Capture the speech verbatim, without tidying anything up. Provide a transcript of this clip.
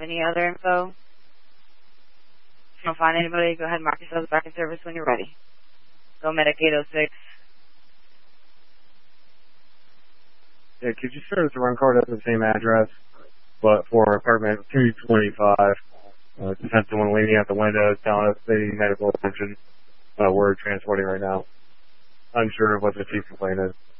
Any other info? If you don't find anybody, go ahead and mark yourselves back in service when you're ready. Go Medic eight oh six. Yeah, could you share us a run card at the same address, but for apartment two twenty-five? Uh, just had someone leaning out the window telling us they need medical attention. Uh, we're transporting right now. Unsure of what the chief complaint is.